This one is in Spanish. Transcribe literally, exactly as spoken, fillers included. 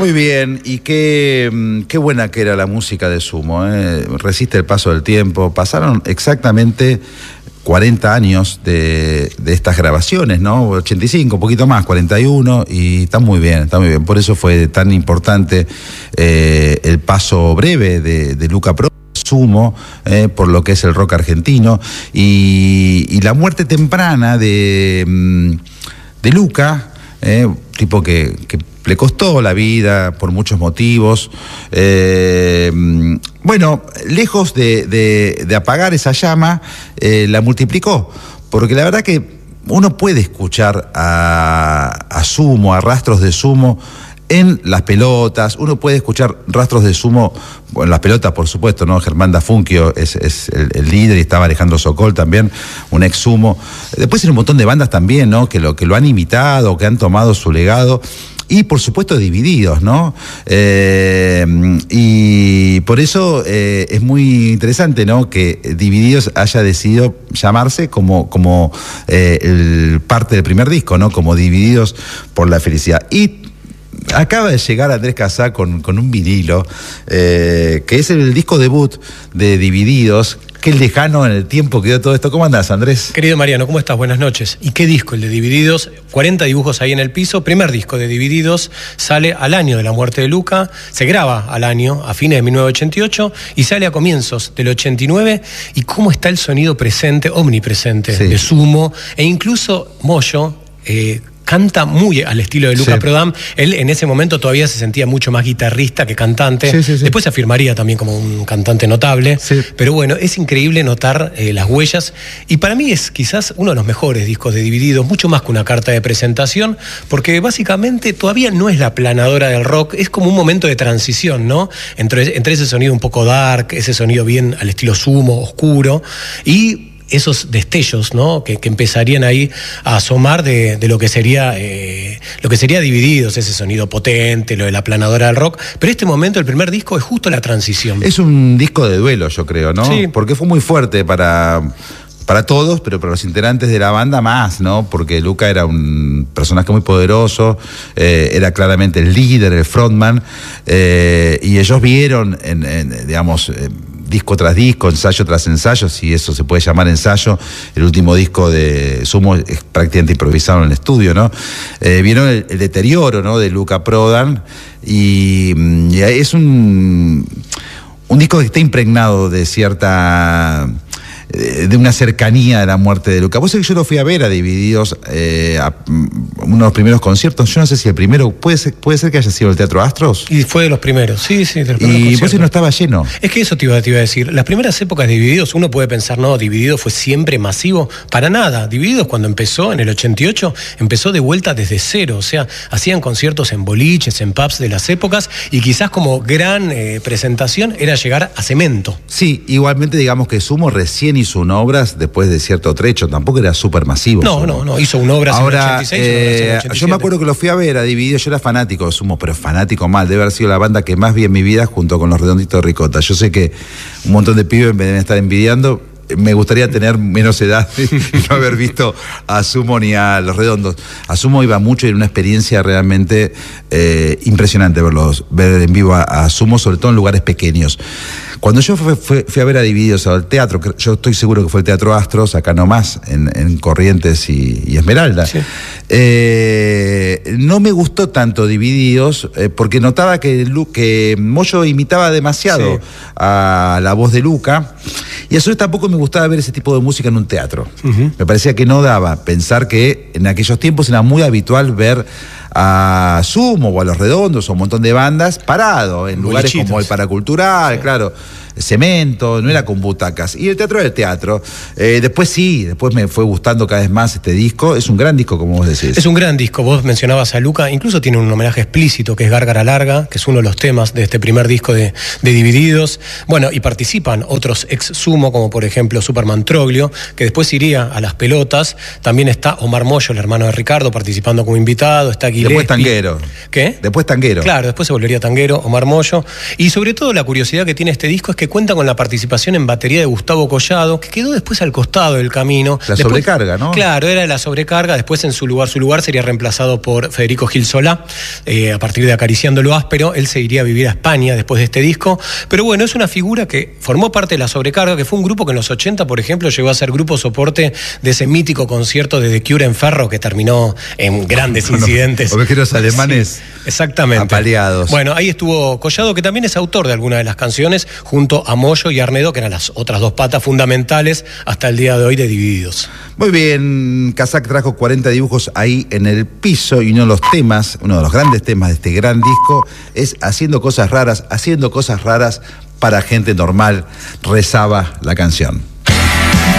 Muy bien, y qué, qué buena que era la música de Sumo, ¿eh? Resiste el paso del tiempo. Pasaron exactamente cuarenta años de, de estas grabaciones, ¿no? ochenta y cinco, un poquito más, cuarenta y uno, y está muy bien, está muy bien. Por eso fue tan importante eh, el paso breve de, de Luca Prodan, Sumo, eh, por lo que es el rock argentino, y, y la muerte temprana de, de Luca, eh, tipo que, que le costó la vida por muchos motivos. Eh, bueno, lejos de, de, de apagar esa llama, eh, la multiplicó, porque la verdad que uno puede escuchar a, a Sumo, a rastros de Sumo en las pelotas, uno puede escuchar rastros de Sumo, bueno, en las pelotas por supuesto, ¿no? Germán Dafunquio es, es el, el líder, y estaba Alejandro Sokol también, un ex Sumo. Después hay un montón de bandas también, ¿no? Que lo, que lo han imitado, que han tomado su legado. Y por supuesto Divididos, ¿no? Eh, y por eso eh, es muy interesante, ¿no? Que Divididos haya decidido llamarse como, como eh, el parte del primer disco, ¿no? Como Divididos por la Felicidad. Y acaba de llegar Andrés Casá con, con un vinilo, eh, que es el disco debut de Divididos. Qué lejano en el tiempo quedó todo esto. ¿Cómo andás, Andrés? Querido Mariano, ¿cómo estás? Buenas noches. ¿Y qué disco el de Divididos? cuarenta dibujos ahí en el piso. Primer disco de Divididos, sale al año de la muerte de Luca, se graba al año, a fines de mil novecientos ochenta y ocho, y sale a comienzos del ochenta y nueve. ¿Y cómo está el sonido presente, omnipresente, sí, de Sumo? E incluso Moyo eh, canta muy al estilo de Luca, sí, Prodan. Él en ese momento todavía se sentía mucho más guitarrista que cantante. Sí, sí, sí. Después se afirmaría también como un cantante notable. Sí. Pero bueno, es increíble notar eh, las huellas. Y para mí es quizás uno de los mejores discos de Divididos, mucho más que una carta de presentación, porque básicamente todavía no es la aplanadora del rock, es como un momento de transición, ¿no? Entre, entre ese sonido un poco dark, ese sonido bien al estilo Sumo, oscuro, y esos destellos, ¿no? que, que empezarían ahí a asomar de, de lo que sería eh, lo que sería Divididos, ese sonido potente, lo de la planadora del rock. Pero este momento, el primer disco, es justo la transición. Es un disco de duelo, yo creo, ¿no? Sí. Porque fue muy fuerte para, para todos, pero para los integrantes de la banda más, ¿no? Porque Luca era un personaje muy poderoso, eh, era claramente el líder, el frontman, eh, y ellos vieron, en, en, digamos, eh, disco tras disco, ensayo tras ensayo, si eso se puede llamar ensayo. El último disco de Sumo es prácticamente improvisado en el estudio, ¿no? Eh, vieron el, el deterioro, ¿no? De Luca Prodan, y, y es un, un disco que está impregnado de cierta, de una cercanía de la muerte de Luca. Vos sabés que yo lo fui a ver a Divididos, eh, a uno de los primeros conciertos. Yo no sé si el primero, puede ser, puede ser que haya sido el Teatro Astros. Y fue de los primeros, sí, sí, de los primeros. Y conciertos. vos no estaba lleno. Es que eso te iba, te iba a decir. Las primeras épocas de Divididos, uno puede pensar, no, Divididos fue siempre masivo. Para nada. Divididos, cuando empezó en el ochenta y ocho, empezó de vuelta desde cero. O sea, hacían conciertos en boliches, en pubs de las épocas, y quizás como gran eh, presentación era llegar a Cemento. Sí, igualmente digamos que Sumo recién hizo una obra después de cierto trecho, tampoco era súper masivo. No, Sumo. no, no, hizo una obra en el ochenta y seis, eh, una obra en el ochenta y siete. Yo me acuerdo que lo fui a ver a Divididos, yo era fanático de Sumo, pero fanático mal, debe haber sido la banda que más vi en mi vida junto con los Redonditos de Ricota. Yo sé que un montón de pibes me deben estar envidiando. Me gustaría tener menos edad y no haber visto a Sumo ni a Los Redondos. A Sumo iba mucho y era una experiencia realmente eh, impresionante verlos, ver en vivo a, a Sumo, sobre todo en lugares pequeños. Cuando yo fui, fui, fui a ver a Divididos al teatro, yo estoy seguro que fue el Teatro Astros, acá nomás, en, en Corrientes y, y Esmeralda, sí. eh, no me gustó tanto Divididos, eh, porque notaba que, que Moyo imitaba demasiado sí. a la voz de Luca, y a su vez tampoco me gustaba ver ese tipo de música en un teatro. Uh-huh. Me parecía que no daba, pensar que en aquellos tiempos era muy habitual ver a Sumo o a Los Redondos o un montón de bandas parado en lugares como el Paracultural, sí. claro, Cemento, no era con butacas. Y el teatro era el teatro. Eh, después sí, después me fue gustando cada vez más este disco. Es un gran disco, como vos decís. Es un gran disco. Vos mencionabas a Luca, incluso tiene un homenaje explícito que es Gárgara Larga, que es uno de los temas de este primer disco de, de Divididos. Bueno, y participan otros ex Sumo, como por ejemplo Superman Troglio, que después iría a las pelotas. También está Omar Moyo, el hermano de Ricardo, participando como invitado. Está Guido Después tanguero. ¿Qué? Después tanguero. Claro, después se volvería tanguero, Omar Mollo. Y sobre todo la curiosidad que tiene este disco es que cuenta con la participación en batería de Gustavo Collado, que quedó después al costado del camino. La después, sobrecarga, ¿no? Claro, era la sobrecarga. Después en su lugar, su lugar sería reemplazado por Federico Gil Solá, eh, a partir de Acariciando lo Áspero. Él se iría a vivir a España después de este disco. Pero bueno, es una figura que formó parte de la sobrecarga, que fue un grupo que en los ochenta, por ejemplo, llegó a ser grupo soporte de ese mítico concierto de The Cure en Ferro, que terminó en grandes no, incidentes. Ovejeros alemanes. Sí, exactamente. Apaleados. Bueno, ahí estuvo Collado, que también es autor de algunas de las canciones, junto a Mollo y Arnedo, que eran las otras dos patas fundamentales hasta el día de hoy de Divididos. Muy bien, Kazak trajo cuarenta dibujos ahí en el piso, y uno de los temas, uno de los grandes temas de este gran disco es Haciendo Cosas Raras, haciendo cosas raras para gente normal, rezaba la canción.